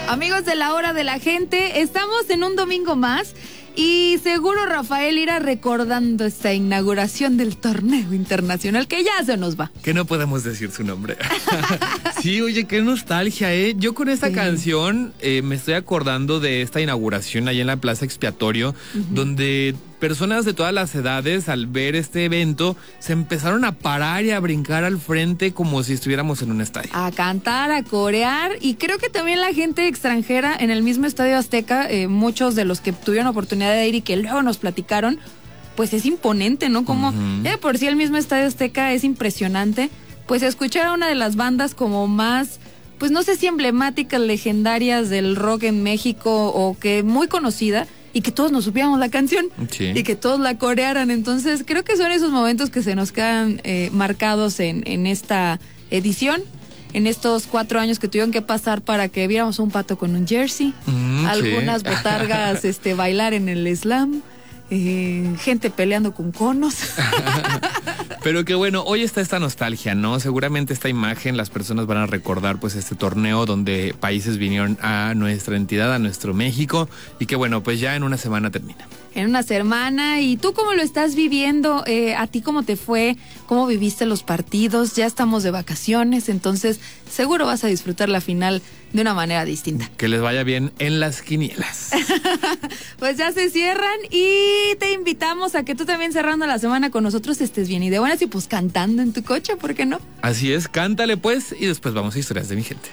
Amigos de la hora de la gente, estamos en un domingo más y seguro Rafael irá recordando esta inauguración del torneo internacional que ya se nos va. Que no podemos decir su nombre. Sí, oye, qué nostalgia, ¿eh? Yo con esta canción me estoy acordando de esta inauguración allá en la Plaza Expiatorio, donde personas de todas las edades, al ver este evento, se empezaron a parar y a brincar al frente como si estuviéramos en un estadio. A cantar, a corear, y creo que también la gente extranjera en el mismo Estadio Azteca, muchos de los que tuvieron oportunidad de ir y que luego nos platicaron, pues es imponente, ¿no? Como por sí el mismo Estadio Azteca es impresionante, pues escuchar a una de las bandas como más, pues no sé si emblemáticas, legendarias del rock en México o que muy conocida, y que todos nos supiéramos la canción, y que todos la corearan. Entonces creo que son esos momentos que se nos quedan marcados en esta edición, en estos 4 años que tuvieron que pasar para que viéramos un pato con un jersey, algunas botargas bailar en el slam, gente peleando con conos. Pero que bueno, hoy está esta nostalgia, ¿no? Seguramente esta imagen las personas van a recordar pues este torneo donde países vinieron a nuestra entidad, a nuestro México, y que bueno, pues ya en una semana termina. En una semana. ¿Y tú cómo lo estás viviendo? ¿A ti cómo te fue? ¿Cómo viviste los partidos? Ya estamos de vacaciones, entonces seguro vas a disfrutar la final de una manera distinta. Que les vaya bien en las quinielas. Pues ya se cierran y te invitamos a que tú también, cerrando la semana con nosotros, estés bien y de buenas y pues cantando en tu coche, ¿por qué no? Así es, cántale pues y después vamos a Historias de mi gente.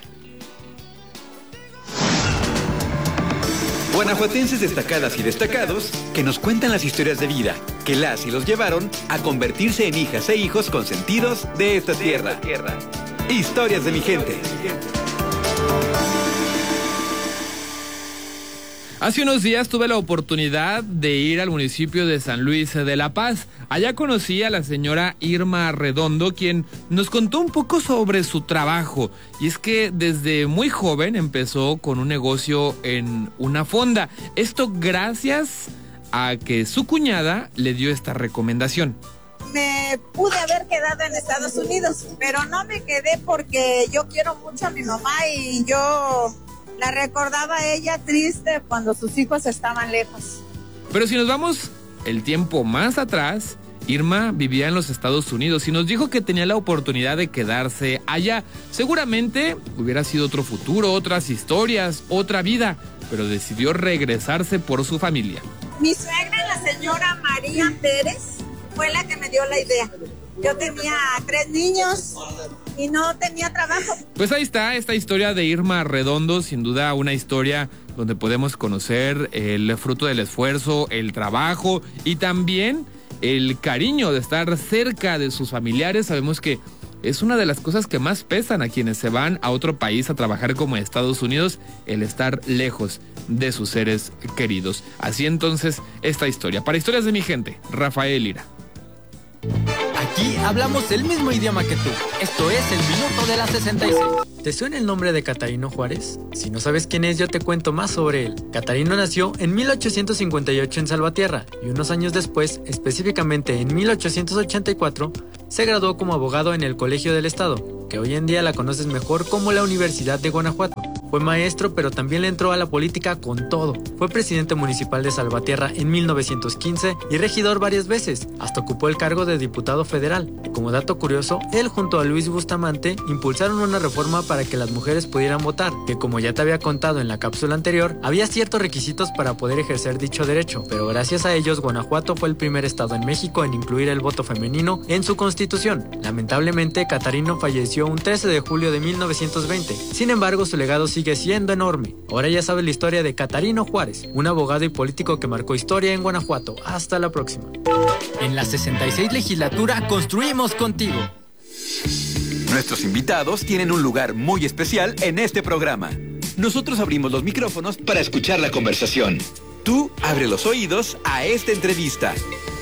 Guanajuatenses destacadas y destacados que nos cuentan las historias de vida que las y los llevaron a convertirse en hijas e hijos consentidos de esta tierra. Historias de mi gente. Hace unos días tuve la oportunidad de ir al municipio de San Luis de la Paz. Allá conocí a la señora Irma Redondo, quien nos contó un poco sobre su trabajo. Y es que desde muy joven empezó con un negocio en una fonda. Esto gracias a que su cuñada le dio esta recomendación. Me pude haber quedado en Estados Unidos, pero no me quedé porque yo quiero mucho a mi mamá y yo la recordaba a ella triste cuando sus hijos estaban lejos. Pero si nos vamos el tiempo más atrás, Irma vivía en los Estados Unidos y nos dijo que tenía la oportunidad de quedarse allá. Seguramente hubiera sido otro futuro, otras historias, otra vida, pero decidió regresarse por su familia. Mi suegra, la señora María Pérez, fue la que me dio la idea. Yo tenía 3 niños y no tenía trabajo. Pues ahí está esta historia de Irma Redondo, sin duda una historia donde podemos conocer el fruto del esfuerzo, el trabajo y también el cariño de estar cerca de sus familiares. Sabemos que es una de las cosas que más pesan a quienes se van a otro país a trabajar como Estados Unidos, el estar lejos de sus seres queridos. Así entonces esta historia. Para Historias de mi gente, Rafael Lira. Aquí hablamos el mismo idioma que tú. Esto es el Minuto de la 66. ¿Te suena el nombre de Catarino Juárez? Si no sabes quién es, yo te cuento más sobre él. Catarino nació en 1858 en Salvatierra y unos años después, específicamente en 1884, se graduó como abogado en el Colegio del Estado, que hoy en día la conoces mejor como la Universidad de Guanajuato. Fue maestro, pero también le entró a la política con todo. Fue presidente municipal de Salvatierra en 1915 y regidor varias veces, hasta ocupó el cargo de diputado federal. Como dato curioso, él junto a Luis Bustamante impulsaron una reforma para que las mujeres pudieran votar, que como ya te había contado en la cápsula anterior, había ciertos requisitos para poder ejercer dicho derecho, pero gracias a ellos Guanajuato fue el primer estado en México en incluir el voto femenino en su constitución. Lamentablemente, Catarino falleció un 13 de julio de 1920. Sin embargo, su legado sigue siendo enorme. Ahora ya sabes la historia de Catarino Juárez, un abogado y político que marcó historia en Guanajuato. Hasta la próxima. En la 66 legislatura construimos contigo. Nuestros invitados tienen un lugar muy especial en este programa. Nosotros abrimos los micrófonos para escuchar la conversación. Tú abre los oídos a esta entrevista.